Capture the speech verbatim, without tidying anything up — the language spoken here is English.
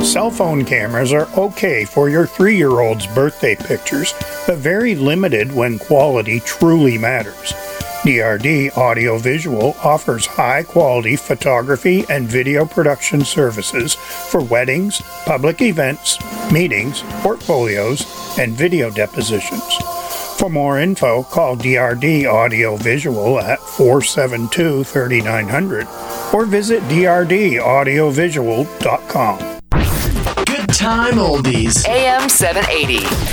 Cell phone cameras are okay for your three-year-old's birthday pictures, but very limited when quality truly matters. D R D Audio Visual offers high-quality photography and video production services for weddings, public events, meetings, portfolios, and video depositions. For more info, call D R D Audio Visual at four seven two, three nine zero zero or visit d r d audio visual dot com. Good time oldies. A M seven eighty.